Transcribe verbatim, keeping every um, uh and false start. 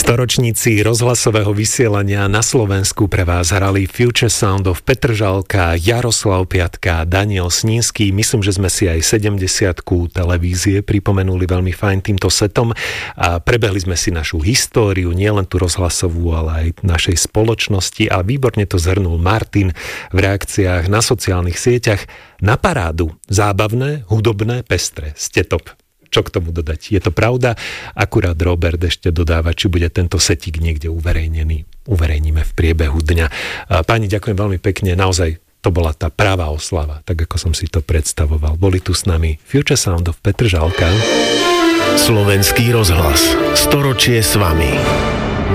Storočníci rozhlasového vysielania na Slovensku pre vás hrali Future Sound of Petržalka, Jaroslav Piatka, Daniel Snínsky. Myslím, že sme si aj sedemdesiatku televízie pripomenuli veľmi fajn týmto setom a prebehli sme si našu históriu, nielen tú rozhlasovú, ale aj našej spoločnosti a výborne to zhrnul Martin v reakciách na sociálnych sieťach. Na parádu, zábavné, hudobné, pestré, ste top. Čo k tomu dodať? Je to pravda? Akurát Robert ešte dodáva, či bude tento setík niekde uverejnený. Uverejníme v priebehu dňa. Páni, ďakujem veľmi pekne. Naozaj to bola tá pravá oslava, tak ako som si to predstavoval. Boli tu s nami Future Sound of Petržalka. Slovenský rozhlas. Storočie s vami.